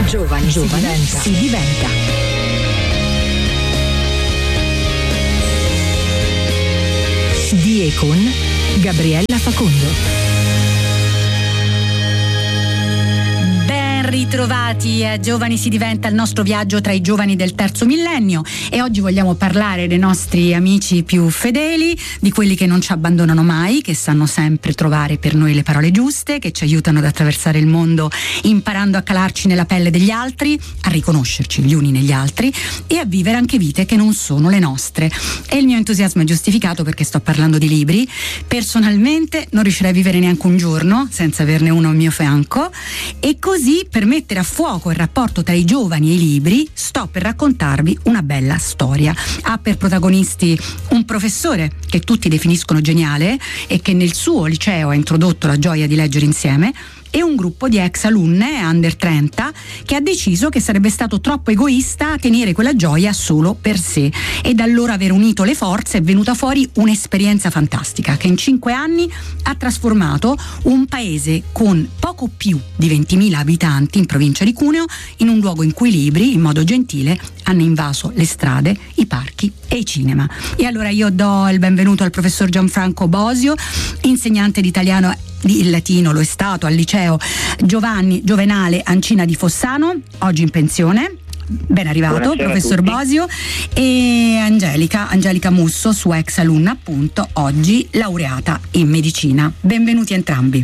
Giovani si diventa. Di e con Gabriella Facondo. Ritrovati a Giovani si diventa, il nostro viaggio tra i giovani del terzo millennio, e oggi vogliamo parlare dei nostri amici più fedeli, di quelli che non ci abbandonano mai, che sanno sempre trovare per noi le parole giuste, che ci aiutano ad attraversare il mondo imparando a calarci nella pelle degli altri, a riconoscerci gli uni negli altri e a vivere anche vite che non sono le nostre. E il mio entusiasmo è giustificato perché sto parlando di libri. Personalmente non riuscirei a vivere neanche un giorno senza averne uno al mio fianco, e così, per mettere a fuoco il rapporto tra i giovani e i libri, sto per raccontarvi una bella storia. Ha per protagonisti un professore che tutti definiscono geniale e che nel suo liceo ha introdotto la gioia di leggere insieme, e un gruppo di ex alunne under 30 che ha deciso che sarebbe stato troppo egoista tenere quella gioia solo per sé, e da allora aver unito le forze è venuta fuori un'esperienza fantastica che in 5 anni ha trasformato un paese con poco più di 20.000 abitanti in provincia di Cuneo in un luogo in cui i libri, in modo gentile, hanno invaso le strade, i parchi e i cinema. E allora io do il benvenuto al professor Gianfranco Bosio, insegnante di italiano. Il latino lo è stato al liceo Giovanni Giovenale Ancina di Fossano, oggi in pensione. Ben arrivato, professor Bosio. E Angelica Musso, sua ex alunna, appunto, oggi laureata in medicina. Benvenuti entrambi.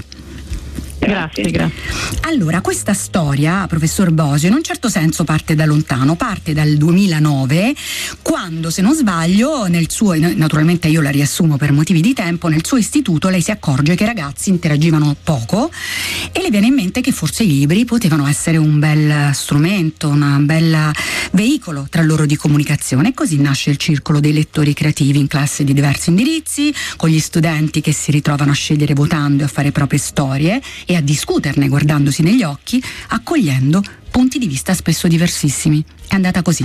Grazie. Allora, questa storia, professor Bosio, in un certo senso parte da lontano, parte dal 2009, quando, se non sbaglio, nel suo, naturalmente io la riassumo per motivi di tempo, nel suo istituto lei si accorge che i ragazzi interagivano poco e le viene in mente che forse i libri potevano essere un bel strumento, un bel veicolo tra loro di comunicazione, e così nasce il circolo dei lettori creativi in classe di diversi indirizzi, con gli studenti che si ritrovano a scegliere votando e a fare proprie storie e a discuterne guardandosi negli occhi, accogliendo punti di vista spesso diversissimi. È andata così.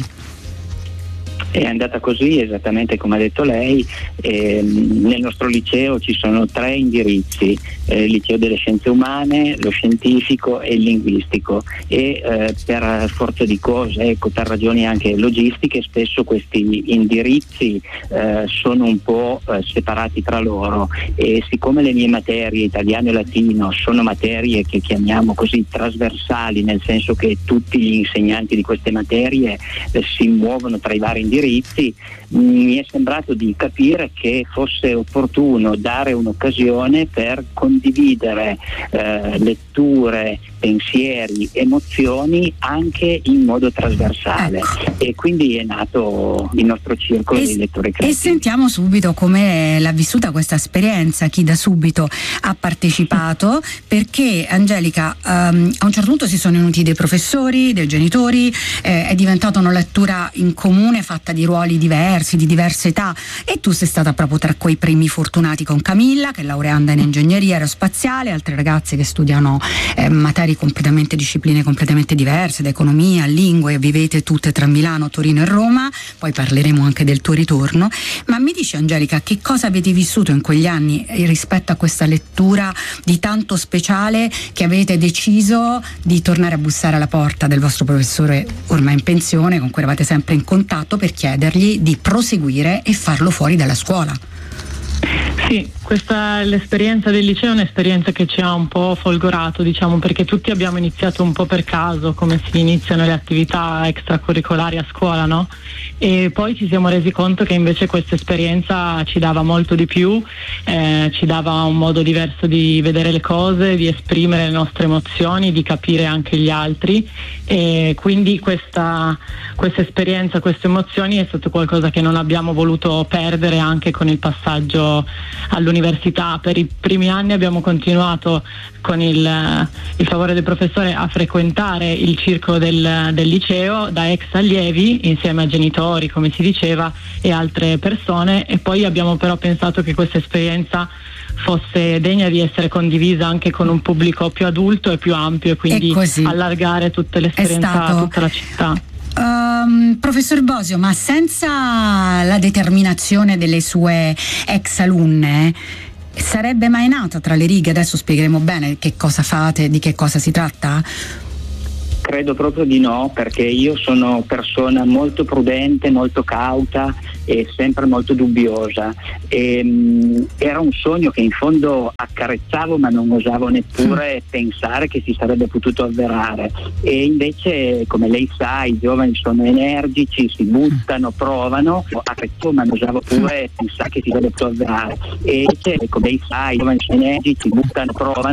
È andata così, esattamente come ha detto lei. Nel nostro liceo ci sono 3 indirizzi: il liceo delle scienze umane, lo scientifico e il linguistico, e per forza di cose, per ragioni anche logistiche, spesso questi indirizzi sono un po' separati tra loro, e siccome le mie materie, italiano e latino, sono materie che chiamiamo così trasversali, nel senso che tutti gli insegnanti di queste materie si muovono tra i vari indirizzi, mi è sembrato di capire che fosse opportuno dare un'occasione per condividere letture, pensieri, emozioni anche in modo trasversale. E quindi è nato il nostro circolo di lettori creativi. E sentiamo subito come l'ha vissuta questa esperienza, chi da subito ha partecipato, perché Angelica, a un certo punto si sono venuti dei professori, dei genitori, è diventata una lettura in comune fatta di ruoli diversi, di diverse età, e tu sei stata proprio tra quei primi fortunati con Camilla, che è laureanda in ingegneria aerospaziale, altre ragazze che studiano discipline completamente diverse, da economia, lingue, vivete tutte tra Milano, Torino e Roma, poi parleremo anche del tuo ritorno. Ma mi dici, Angelica, che cosa avete vissuto in quegli anni rispetto a questa lettura di tanto speciale che avete deciso di tornare a bussare alla porta del vostro professore ormai in pensione, con cui eravate sempre in contatto, per chiedergli di proseguire e farlo fuori dalla scuola? Sì, l'esperienza del liceo è un'esperienza che ci ha un po' folgorato, diciamo, perché tutti abbiamo iniziato un po' per caso, come si iniziano le attività extracurricolari a scuola, no? E poi ci siamo resi conto che invece questa esperienza ci dava molto di più, ci dava un modo diverso di vedere le cose, di esprimere le nostre emozioni, di capire anche gli altri, e quindi questa esperienza, queste emozioni è stato qualcosa che non abbiamo voluto perdere anche con il passaggio all'università. Per i primi anni abbiamo continuato, con il favore del professore, a frequentare il circolo del liceo da ex allievi insieme a genitori, come si diceva, e altre persone, e poi abbiamo però pensato che questa esperienza fosse degna di essere condivisa anche con un pubblico più adulto e più ampio, e quindi allargare tutte le esperienze a tutta la città. Professor Bosio, ma senza la determinazione delle sue ex alunne sarebbe mai nata tra le righe? Adesso spiegheremo bene che cosa fate, di che cosa si tratta. credo proprio di no, perché io sono persona molto prudente, molto cauta e sempre molto dubbiosa. Era un sogno che in fondo accarezzavo, ma non osavo neppure pensare che si sarebbe potuto avverare. E invece, come lei sa, i giovani sono energici, si buttano, provano, accarezzavo, ma non osavo pure pensare che si sarebbe potuto avverare. E invece, come lei sa, i giovani sono energici, si buttano, provano.